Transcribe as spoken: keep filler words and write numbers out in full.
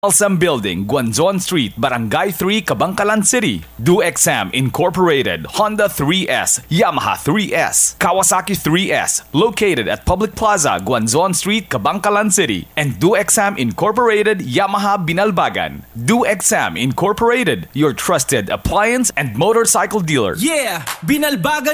Balsam Building, Guanzon Street, Barangay three, Kabangkalan City. Do Exam Incorporated, Honda three S, Yamaha three S, Kawasaki three S, located at Public Plaza, Guanzon Street, Kabangkalan City. And Do Exam Incorporated, Yamaha Binalbagan. Do Exam Incorporated, your trusted appliance and motorcycle dealer. Yeah! Binalbagan